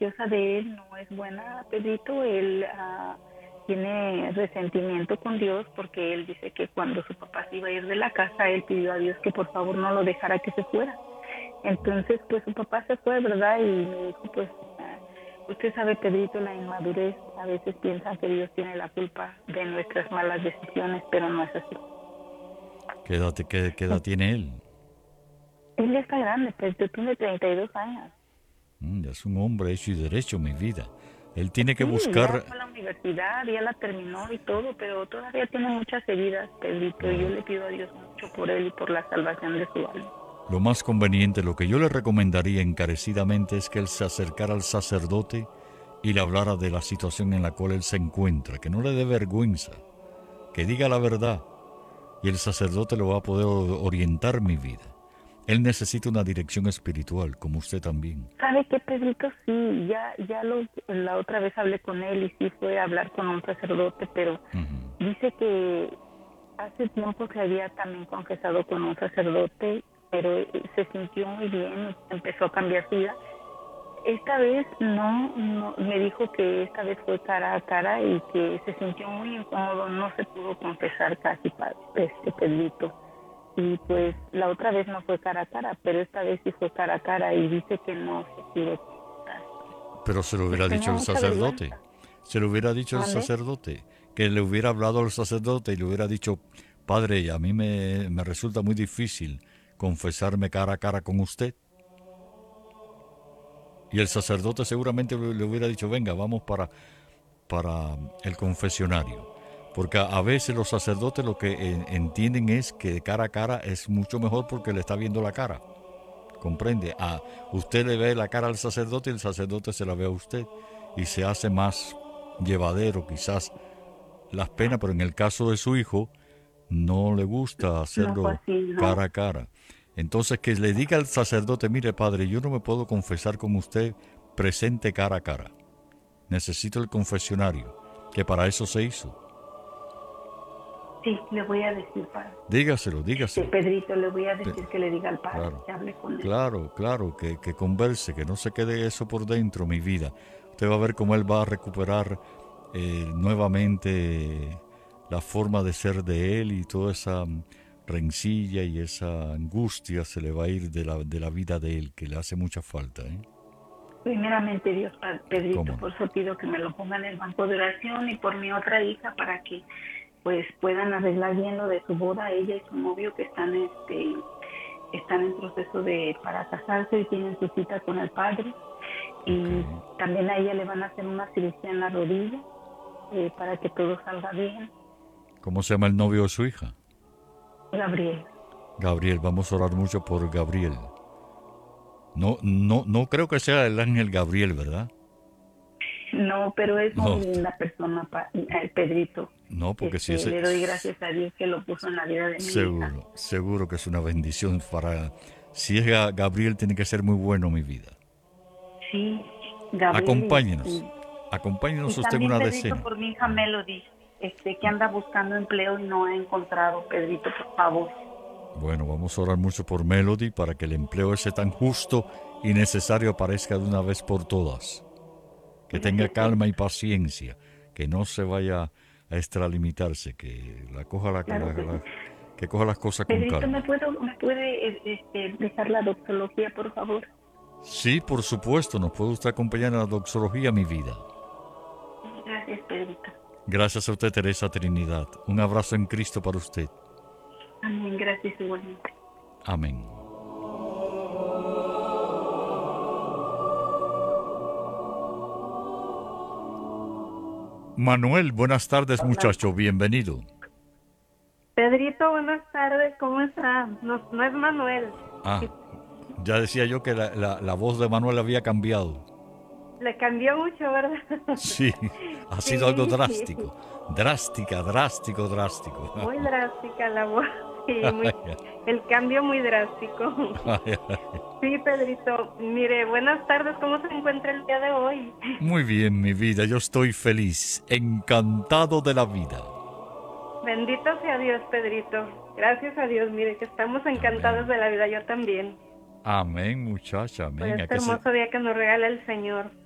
religiosa de él no es buena, Pedrito. Él tiene resentimiento con Dios porque él dice que cuando su papá se iba a ir de la casa, él pidió a Dios que por favor no lo dejara que se fuera. Entonces, pues su papá se fue, ¿verdad? Y me dijo, pues, usted sabe, Pedrito, la inmadurez, a veces piensan que Dios tiene la culpa de nuestras malas decisiones, pero no es así. ¿Qué edad tiene él? Él ya está grande, Pedrito, tiene 32 años. Ya es un hombre hecho y derecho, mi vida. Él tiene que Sí, ya buscar... fue a la universidad, ya la terminó y todo, pero todavía tiene muchas heridas, Pedrito, y yo le pido a Dios mucho por él y por la salvación de su alma. Lo más conveniente, lo que yo le recomendaría encarecidamente es que él se acercara al sacerdote y le hablara de la situación en la cual él se encuentra, que no le dé vergüenza, que diga la verdad y el sacerdote lo va a poder orientar mi vida. Él necesita una dirección espiritual, como usted también. ¿Sabe qué, Pedrito? Sí, la otra vez hablé con él y sí fue a hablar con un sacerdote, pero dice que hace tiempo se había también confesado con un sacerdote, pero se sintió muy bien, empezó a cambiar su vida. Esta vez no, me dijo que esta vez fue cara a cara y que se sintió muy incómodo, no se pudo confesar casi, Pedrito. Y pues la otra vez no fue cara a cara, pero esta vez sí fue cara a cara y dice que no se pudo confesar. Pero se lo Pues hubiera dicho tenía el mucha sacerdote. vergüenza. Se lo hubiera dicho el ¿Vale? sacerdote. Que le hubiera hablado al sacerdote y le hubiera dicho, padre, a mí me resulta muy difícil confesarme cara a cara con usted. Y el sacerdote seguramente le hubiera dicho, venga, vamos para el confesionario. Porque a veces los sacerdotes lo que entienden es que de cara a cara es mucho mejor porque le está viendo la cara. ¿Comprende? Usted le ve la cara al sacerdote y el sacerdote se la ve a usted. Y se hace más llevadero quizás las penas, pero en el caso de su hijo no le gusta No fue hacerlo así, cara no. a cara. Entonces que le diga al sacerdote, mire padre, yo no me puedo confesar con usted presente cara a cara. Necesito el confesionario, que para eso se hizo. Sí, le voy a decir, padre. Dígaselo, dígaselo. Pedrito, le voy a Pe- decir que le diga al padre, Claro, que hable con él. claro, que converse, que no se quede eso por dentro, mi vida. Usted va a ver cómo él va a recuperar nuevamente la forma de ser de él y toda esa rencilla y esa angustia se le va a ir de la vida de él, que le hace mucha falta, ¿eh? Primeramente, Dios, Pedrito, ¿Cómo no? por eso pido que me lo ponga en el banco de oración y por mi otra hija para que pues puedan arreglar bien lo de su boda, ella y su novio que están en proceso de para casarse y tienen su cita con el padre, Ok. y también a ella le van a hacer una cirugía en la rodilla para que todo salga bien. ¿Cómo se llama el novio de su hija? Gabriel. Gabriel, vamos a orar mucho por Gabriel. No creo que sea el ángel Gabriel, ¿verdad? No, pero es muy No, linda persona, Pedrito. no, porque si ese... Le doy gracias a Dios que lo puso en la vida de mi hija. Seguro que es una bendición para... Si es Gabriel, tiene que ser muy bueno, mi vida. Sí, Gabriel Acompáñenos. y Acompáñenos usted en también, una Pedrito, decena. por mi hija Melody, que anda buscando empleo y no ha encontrado. Pedrito, por favor. Bueno, vamos a orar mucho por Melody para que el empleo ese tan justo y necesario aparezca de una vez por todas. Que tenga Gracias, calma y Pedrito. paciencia. Que no se vaya a extralimitarse. Que la coja Claro que sí. que coja las cosas con Pedrito, calma. me puede dejar la doxología, por favor? Sí, por supuesto, nos puede usted acompañar en la doxología, mi vida. Gracias, Pedrito. Gracias a usted, Teresa Trinidad. Un abrazo en Cristo para usted. Amén, gracias igualmente. Amén. Manuel, buenas tardes, muchacho. Bienvenido. Pedrito, buenas tardes, ¿cómo está? No, no es Manuel. Ah, ya decía yo que la voz de Manuel había cambiado. Le cambió mucho, ¿verdad? Sí, ha sido algo Sí, drástico. Drástica, drástico, drástico. muy drástica la voz. Sí, el cambio muy drástico. Sí, Pedrito, mire, buenas tardes, ¿cómo se encuentra el día de hoy? Muy bien, mi vida, yo estoy feliz, encantado de la vida. Bendito sea Dios, Pedrito. Gracias a Dios, mire que estamos Amén. encantados de la vida, yo también. Amén, muchacha, Por amén. este hermoso día que nos regala el Señor.